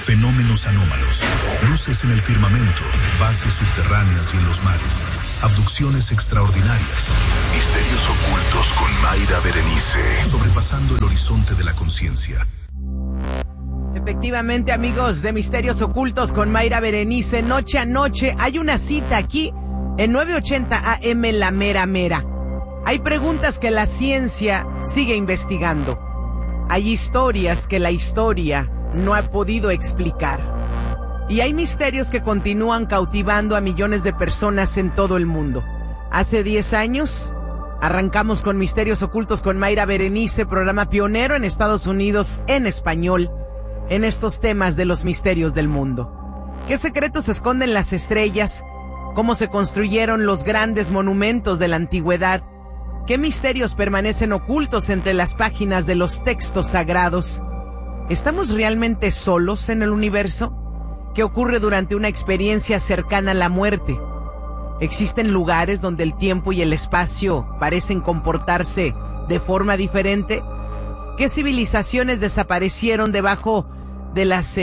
Fenómenos anómalos, luces en el firmamento, bases subterráneas y en los mares, abducciones extraordinarias, misterios ocultos con Mayra Berenice, sobrepasando el horizonte de la conciencia. Efectivamente, amigos de Misterios Ocultos con Mayra Berenice, noche a noche hay una cita aquí en 980 AM La Mera Mera. Hay preguntas que la ciencia sigue investigando. Hay historias que la historia no ha podido explicar. Y hay misterios que continúan cautivando a millones de personas en todo el mundo. Hace 10 años arrancamos con Misterios Ocultos con Mayra Berenice, programa pionero en Estados Unidos en español, en estos temas de los misterios del mundo. ¿Qué secretos esconden las estrellas? ¿Cómo se construyeron los grandes monumentos de la antigüedad? ¿Qué misterios permanecen ocultos entre las páginas de los textos sagrados? ¿Estamos realmente solos en el universo? ¿Qué ocurre durante una experiencia cercana a la muerte? ¿Existen lugares donde el tiempo y el espacio parecen comportarse de forma diferente? ¿Qué civilizaciones desaparecieron debajo de las,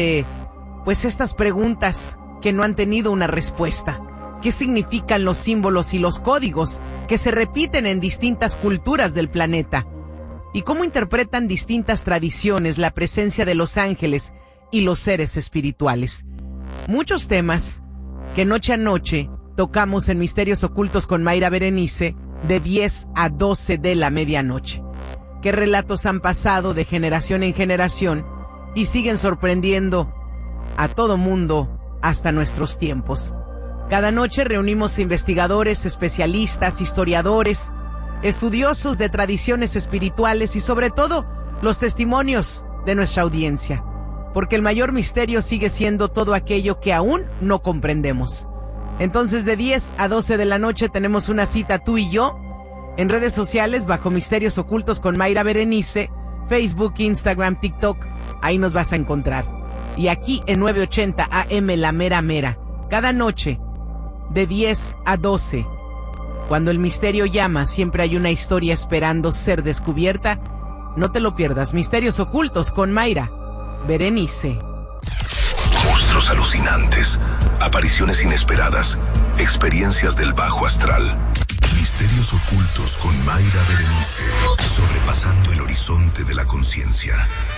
estas preguntas que no han tenido una respuesta? ¿Qué significan los símbolos y los códigos que se repiten en distintas culturas del planeta? ¿Y cómo interpretan distintas tradiciones la presencia de los ángeles y los seres espirituales? Muchos temas que noche a noche tocamos en Misterios Ocultos con Mayra Berenice de 10 a 12 de la medianoche. ¿Qué relatos han pasado de generación en generación y siguen sorprendiendo a todo mundo hasta nuestros tiempos? Cada noche reunimos investigadores, especialistas, historiadores, estudiosos de tradiciones espirituales y sobre todo los testimonios de nuestra audiencia, porque el mayor misterio sigue siendo todo aquello que aún no comprendemos. Entonces, de 10 a 12 de la noche tenemos una cita tú y yo en redes sociales bajo Misterios Ocultos con Mayra Berenice, Facebook, Instagram, TikTok, ahí nos vas a encontrar. Y aquí en 980 AM La Mera Mera, cada noche de 10 a 12, cuando el misterio llama, siempre hay una historia esperando ser descubierta. No te lo pierdas, Misterios Ocultos con Mayra Berenice. Monstruos alucinantes, apariciones inesperadas, experiencias del bajo astral. Misterios Ocultos con Mayra Berenice, sobrepasando el horizonte de la conciencia.